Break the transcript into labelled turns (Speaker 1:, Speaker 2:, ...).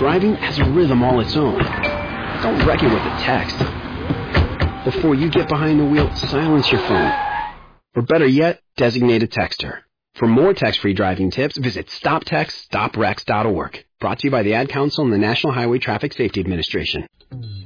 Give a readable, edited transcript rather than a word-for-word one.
Speaker 1: driving has a rhythm all its own. Don't wreck it with a text. Before you get behind the wheel, silence your phone. Or better yet, designate a texter. For more text-free driving tips, visit stoptextstoprex.org. Brought to you by the Ad Council and the National Highway Traffic Safety Administration.